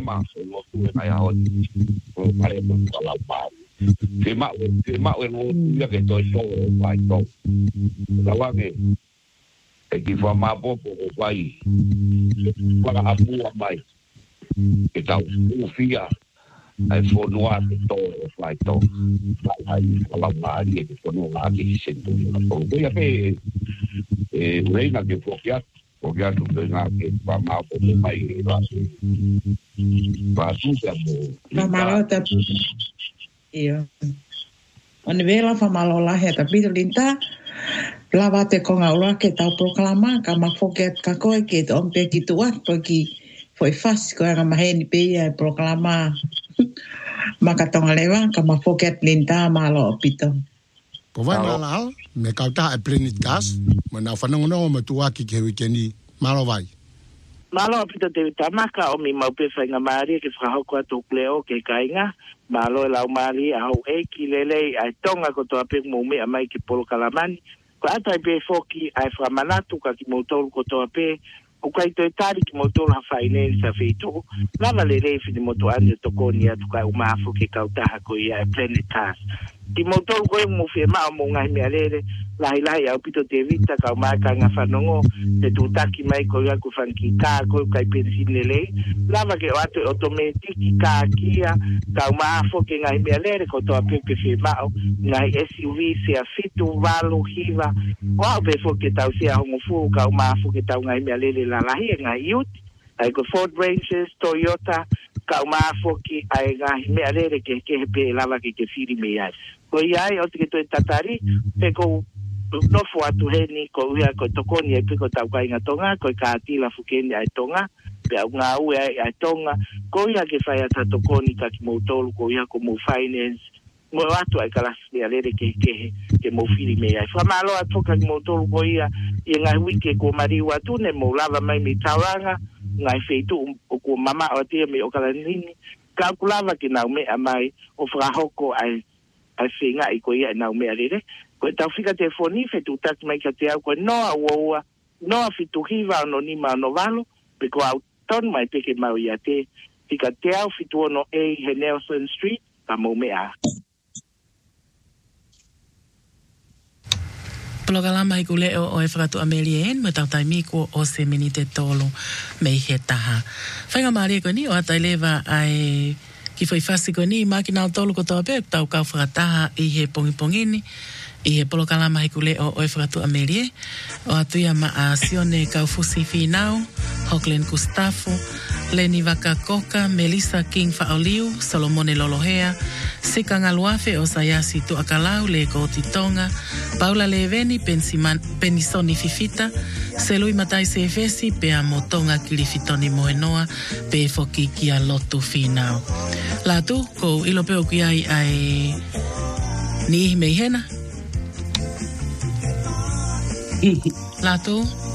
programa o tu ai ho o pare mo la pa se ma no ya que estoy solo vai to la wa que que fa ma po vai para a bua mai que tal o fia ai fono a to vai to ai la pa que fono a que sento o ya pe reina que fokia porque a tu tenga que va más por el país va su Famalota iyo on vela famalola heta pidolinta lavate con aula que tau proclama kama foket ka koe ke on pe ki tua porque foi fácil ko nga maheni pe proclama makatonga lewa kama foket linta malo pito Povai malal, me kauta e plenit gas, mana whanongono ma tuaki ke wikeni, malo vai. Malo pito te tamaka o mi maupe whainga maari ke whahoko ato kleo ke kainga, malo e lau maari a hau e ki lele ai tonga ko toa pe mou mea mai ke polo kalamani, ko atai pe foki ai whamanatu ka ki moutoru ko toa pe, o kai to tari ki moutoru ha whaine sa feito, lava le reifi ni moto ane tokoni atu kai umafo ke kautaha ko ia e plenit gas. Ti motor ko mo fe ma mo ngai me alere lai au pito te vita ka ma ka nga fanongo te tu taki mai ko ya ku fanki ka ko kai pensinele lava ke ato automatic ka kia ka ma fo ke ngai me alere ko to ape fe ma ngai SUV se afitu valo hiva wa be fo ke tau se ho fu ka ma fo ke tau ngai me alere la ngai yut ai ko Ford Rangers Toyota ka ma fo ki ai ngai me alere ke pe lava ke firi me ai ko ia o te to tatari pe ko no fo atu heni ko ia ko tokoni e piko tau kai ngatonga ko ka atila fukeni ai tonga pe nga u ai tonga ko ia ke fai ata tokoni ka ki motolu ko ia ko mo finance mo atu ai kala se alere ke mo fili me ai fa malo atu ka ki motolu ko ia nga wiki ko mari watu ne mo lava mai mi tawanga ngai feitu ko mama o te me o kala nini ka kulava ki na me mai o frahoko ai ai finga I ko ia na me alere ko tau fika telefoni fe tu tak mai ka te au ko no awa no afitu hiva no ni ma no valo pe ko au ton mai pe ke mau ia te fika te au fitu no he Nelson Street ka mo me a Pologalama I kule o e whakatu Amelien me tautai miko o se minite tolo me he taha whainga maari ko ni o atai lewa ai ki foi fasi ko ni makina o tolu ko toa pe tau kau whakataha I he pongipongini I he polokalama hikule o e whakatu Amelie o atuia ma a Sione Kaufusi Finau, Hocklen Gustavo, Leni Wakakoka, Melissa King Faoliu, Solomone Lolohea, Sika Ngaluafe o Sayasi Tuakalau, Le Kotitonga, Paula Leveni, Penisoni Fifita, Selui Matai Sefesi, Pea Motonga Kilifitoni Moenoa, Pe Foki Kia Lotu Finau. Latu, ko ilopeo kiai ai ni mehena. Latu.